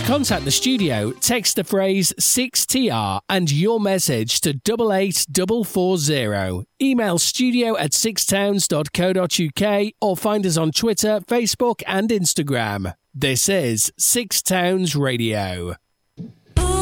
contact the studio, text the phrase 6TR and your message to 88440. Email studio@sixtowns.co.uk or find us on Twitter, Facebook and Instagram. This is Six Towns Radio.